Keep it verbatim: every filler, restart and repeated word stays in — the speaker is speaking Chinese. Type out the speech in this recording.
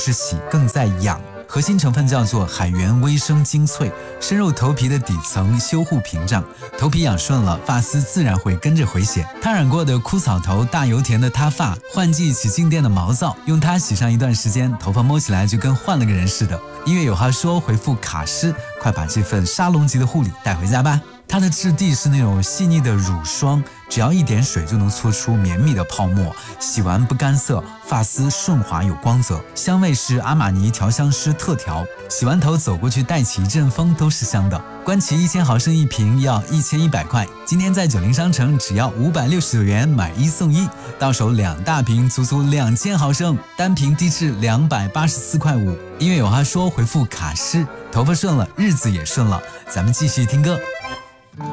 是洗，更在养。核心成分叫做海源微生精粹，深入头皮的底层，修护屏障，头皮养顺了，发丝自然会跟着回血。他染过的枯草头，大油田的塌发，换季起静电的毛躁，用它洗上一段时间，头发摸起来就跟换了个人似的。音乐有话说回复卡诗，快把这份沙龙级的护理带回家吧。它的质地是那种细腻的乳霜，只要一点水就能搓出绵密的泡沫，洗完不干涩，发丝顺滑有光泽。香味是阿玛尼调香师特调，洗完头走过去带起一阵风都是香的。观其一千毫升一瓶要一千一百块，今天在九零商城只要五百六十九元买一送一，到手两大瓶足足两千毫升，单瓶低至两百八十四块五。音乐有话说回复卡诗，头发顺了，日子也顺了。咱们继续听歌。